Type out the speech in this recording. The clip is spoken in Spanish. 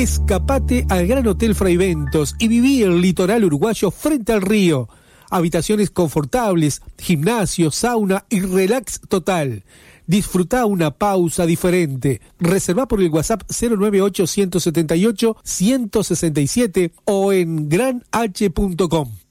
Escapate al Gran Hotel Fraiventos y viví el litoral uruguayo frente al río. Habitaciones confortables, gimnasio, sauna y relax total. Disfrutá una pausa diferente. Reservá por el WhatsApp 098-178-167 o en granh.com.